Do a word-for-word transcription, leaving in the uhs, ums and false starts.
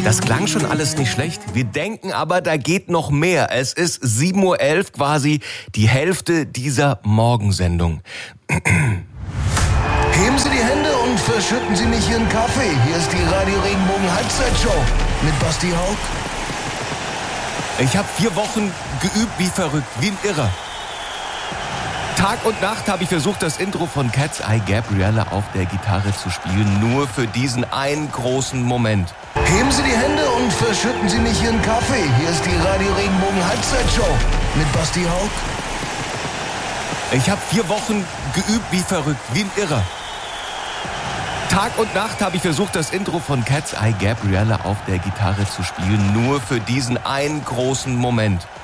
Das klang schon alles nicht schlecht. Wir denken aber, da geht noch mehr. Es ist sieben Uhr elf, quasi die Hälfte dieser Morgensendung. Heben Sie die Hände und verschütten Sie nicht Ihren Kaffee. Hier ist die Radio Regenbogen Halbzeitshow mit Basti Haug. Ich habe vier Wochen geübt wie verrückt, wie ein Irrer. Tag und Nacht habe ich versucht, das Intro von Cat's Eye Gabriella auf der Gitarre zu spielen, nur für diesen einen großen Moment. Heben Sie die Hände und verschütten Sie nicht Ihren Kaffee. Hier ist die Radio Regenbogen Halbzeitshow mit Basti Haug. Ich habe vier Wochen geübt wie verrückt, wie ein Irrer. Tag und Nacht habe ich versucht, das Intro von Cat's Eye Gabriella auf der Gitarre zu spielen, nur für diesen einen großen Moment.